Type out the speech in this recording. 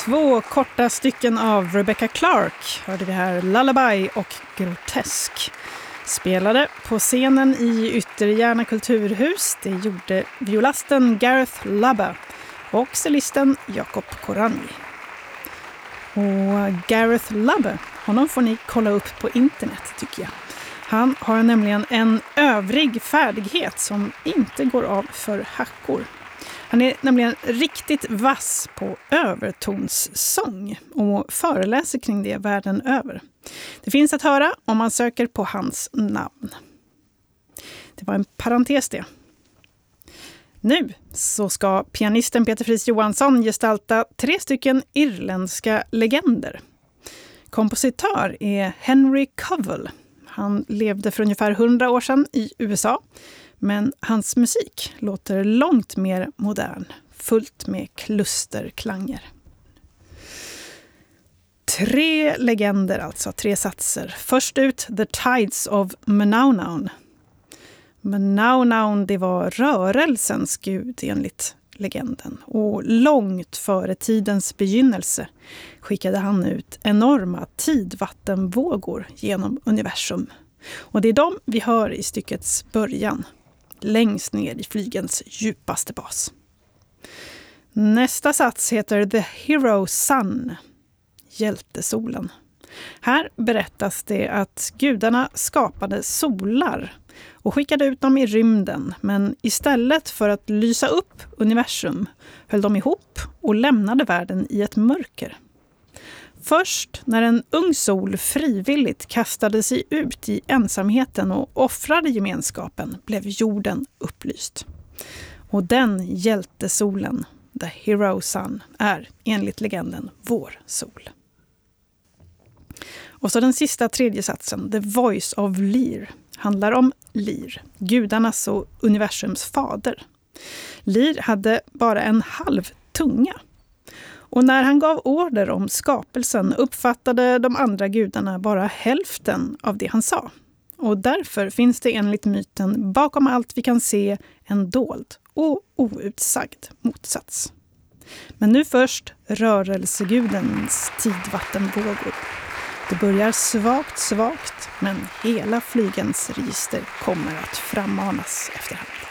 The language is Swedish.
Två korta stycken av Rebecca Clark hörde vi här, Lullaby och Grotesk. Spelade på scenen i Ytterjärna kulturhus. Det gjorde violasten Gareth Lubbe och cellisten Jakob Koranyi. Och Gareth Lubbe, honom får ni kolla upp på internet tycker jag. Han har nämligen en övrig färdighet som inte går av för hackor. Han är nämligen riktigt vass på övertonssång och föreläser kring det världen över. Det finns att höra om man söker på hans namn. Det var en parentes det. Nu så ska pianisten Peter Fris Johansson gestalta 3 stycken irländska legender. Kompositör är Henry Covell. Han levde för ungefär 100 år sedan i USA. Men hans musik låter långt mer modern, fullt med klusterklanger. 3 legender alltså, 3 satser. Först ut The Tides of Manaunaun. Manaunaun, det var rörelsens gud enligt legenden. Och långt före tidens begynnelse skickade han ut enorma tidvattenvågor genom universum. Och det är dem vi hör i styckets början. Längst ner i flygens djupaste bas. Nästa sats heter The Hero Sun, hjältesolen. Här berättas det att gudarna skapade solar och skickade ut dem i rymden, men istället för att lysa upp universum höll de ihop och lämnade världen i ett mörker. Först när en ung sol frivilligt kastade sig ut i ensamheten och offrade gemenskapen blev jorden upplyst. Och den hjältesolen, The Hero Sun, är enligt legenden vår sol. Och så den sista 3:e satsen, The Voice of Lir, handlar om Lir, gudarnas och universums fader. Lir hade bara en halv tunga. Och när han gav order om skapelsen uppfattade de andra gudarna bara hälften av det han sa. Och därför finns det enligt myten bakom allt vi kan se en dold och outsagd motsats. Men nu först rörelsegudens tidvattenvågor. Det börjar svagt, men hela flygens register kommer att frammanas efterhand.